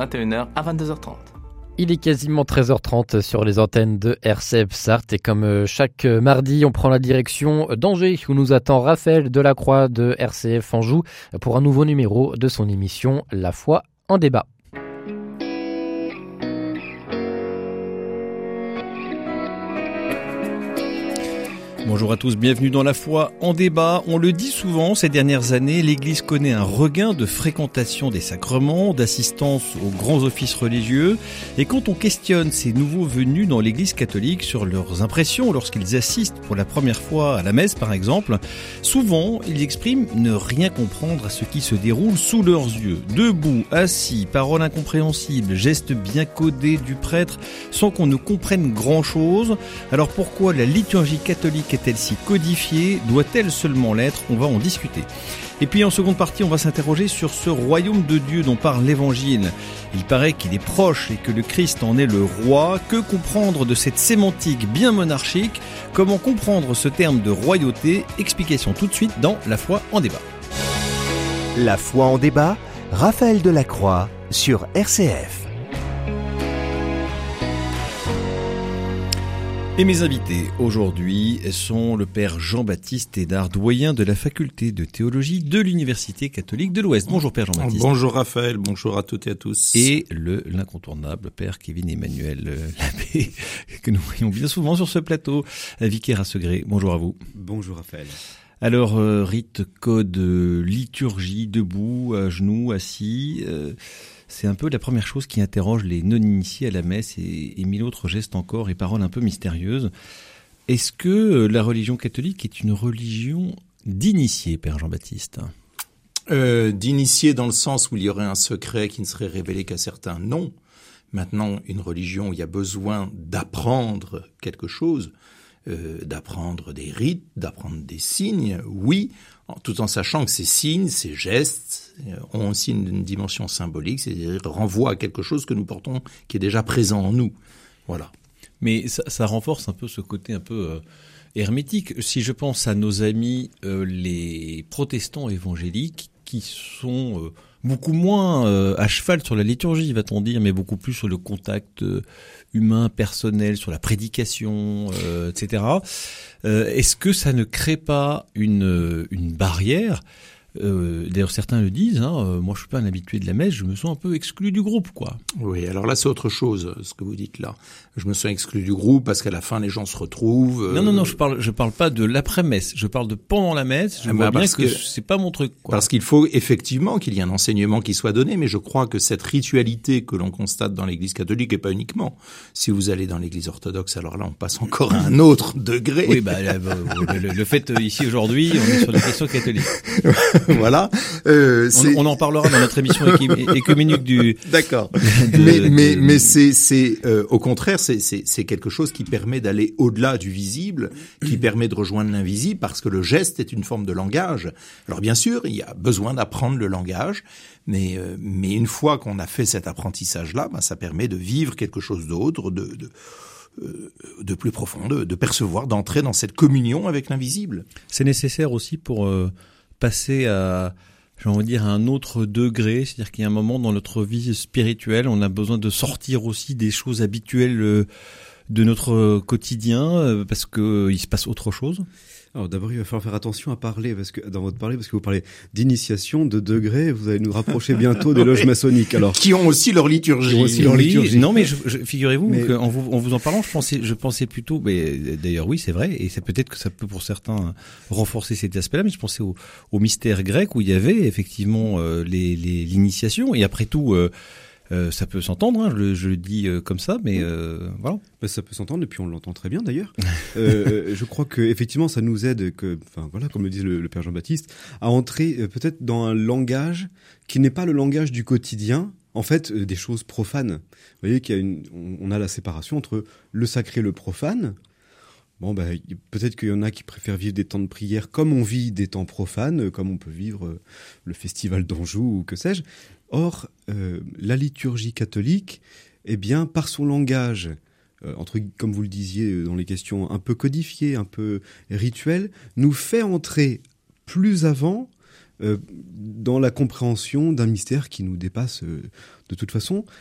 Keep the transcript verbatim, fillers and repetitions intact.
vingt et une heures à vingt-deux heures trente. Il est quasiment treize heures trente sur les antennes de R C F Sarthe et comme chaque mardi, on prend la direction d'Angers où nous attend Raphaël Delacroix de R C F Anjou pour un nouveau numéro de son émission La foi en débat. Bonjour à tous, bienvenue dans La foi en débat. On le dit souvent, ces dernières années, l'Église connaît un regain de fréquentation des sacrements, d'assistance aux grands offices religieux. Et quand on questionne ces nouveaux venus dans l'Église catholique sur leurs impressions lorsqu'ils assistent pour la première fois à la messe par exemple, souvent ils expriment ne rien comprendre à ce qui se déroule sous leurs yeux. Debout, assis, paroles incompréhensibles, gestes bien codés du prêtre sans qu'on ne comprenne grand-chose. Alors pourquoi la liturgie catholique est-elle si codifiée ? Doit-elle seulement l'être ? On va en discuter. Et puis en seconde partie, on va s'interroger sur ce royaume de Dieu dont parle l'Évangile. Il paraît qu'il est proche et que le Christ en est le roi. Que comprendre de cette sémantique bien monarchique ? Comment comprendre ce terme de royauté ? Explication tout de suite dans La foi en débat. La foi en débat, Raphaël Delacroix sur R C F. Et mes invités aujourd'hui sont le père Jean-Baptiste Hédard, doyen de la faculté de théologie de l'Université catholique de l'Ouest. Bonjour père Jean-Baptiste. Bonjour Raphaël, bonjour à toutes et à tous. Et le, l'incontournable père Kevin Emmanuel euh, Labbé, que nous voyons bien souvent sur ce plateau, vicaire à Segré. Bonjour à vous. Bonjour Raphaël. Alors, euh, rite, code, euh, liturgie, debout, à genoux, assis... Euh, C'est un peu la première chose qui interroge les non-initiés à la messe et, et mille autres gestes encore et paroles un peu mystérieuses. Est-ce que la religion catholique est une religion d'initiés, Père Jean-Baptiste ? euh, D'initiés dans le sens où il y aurait un secret qui ne serait révélé qu'à certains, non. Maintenant, une religion où il y a besoin d'apprendre quelque chose, euh, d'apprendre des rites, d'apprendre des signes, oui, tout en sachant que ces signes, ces gestes ont aussi une dimension symbolique, c'est-à-dire renvoient à quelque chose que nous portons, qui est déjà présent en nous. Voilà. Mais ça, ça renforce un peu ce côté un peu euh, hermétique. Si je pense à nos amis euh, les protestants évangéliques, qui sont euh, beaucoup moins euh, à cheval sur la liturgie, va-t-on dire, mais beaucoup plus sur le contact euh, humain, personnel, sur la prédication, euh, et cetera. Euh, est-ce que ça ne crée pas une, une barrière ? Euh, d'ailleurs, certains le disent, hein, euh, moi je suis pas un habitué de la messe, je me sens un peu exclu du groupe, quoi. Oui, alors là c'est autre chose, ce que vous dites là. Je me sens exclu du groupe parce qu'à la fin les gens se retrouvent. Euh... Non, non, non, je parle, je parle pas de l'après-messe, je parle de pendant la messe. Je ah vois bah bien que, que c'est pas mon truc, quoi. Parce qu'il faut effectivement qu'il y ait un enseignement qui soit donné, mais je crois que cette ritualité que l'on constate dans l'Église catholique et pas uniquement. Si vous allez dans l'Église orthodoxe, alors là on passe encore à un autre degré. Oui, bah le, le, le fait ici aujourd'hui, on est sur les questions catholiques. Voilà. Euh, on, on en parlera dans notre émission écuménique du. D'accord. De, mais de, mais de... mais c'est c'est euh, au contraire c'est c'est c'est quelque chose qui permet d'aller au-delà du visible, qui permet de rejoindre l'invisible parce que le geste est une forme de langage. Alors bien sûr, il y a besoin d'apprendre le langage, mais euh, mais une fois qu'on a fait cet apprentissage-là, ben, ça permet de vivre quelque chose d'autre, de de de plus profond, de, de percevoir, d'entrer dans cette communion avec l'invisible. C'est nécessaire aussi pour euh... passer à, j'ai envie de dire, à un autre degré, c'est-à-dire qu'il y a un moment dans notre vie spirituelle, on a besoin de sortir aussi des choses habituelles de notre quotidien, parce qu'il se passe autre chose. Alors d'abord, il va falloir faire attention à parler, parce que dans votre parler, parce que vous parlez d'initiation, de degré, vous allez nous rapprocher bientôt des loges maçonniques, alors. Qui ont aussi leur liturgie. Qui ont aussi leur oui, liturgie. Non, mais je, je, figurez-vous mais... qu'en vous, en vous en parlant, je pensais, je pensais plutôt, mais d'ailleurs oui, c'est vrai, et c'est peut-être que ça peut pour certains renforcer cet aspect-là, mais je pensais au, au mystère grec où il y avait effectivement euh, les, les, l'initiation, et après tout, euh, Euh, ça peut s'entendre, hein, je, le, je le dis euh, comme ça, mais euh, voilà. Ben, ça peut s'entendre et puis on l'entend très bien d'ailleurs. euh, je crois que effectivement ça nous aide, que, enfin voilà, comme le disait le, le père Jean-Baptiste, à entrer euh, peut-être dans un langage qui n'est pas le langage du quotidien. En fait, euh, des choses profanes. Vous voyez qu'il y a une, on, on a la séparation entre le sacré et le profane. Bon, ben, peut-être qu'il y en a qui préfèrent vivre des temps de prière comme on vit des temps profanes, comme on peut vivre euh, le festival d'Anjou ou que sais-je. Or, euh, la liturgie catholique, eh bien, par son langage, euh, entre, comme vous le disiez, dans les questions un peu codifiées, un peu rituelles, nous fait entrer plus avant euh, dans la compréhension d'un mystère qui nous dépasse euh, de toute façon.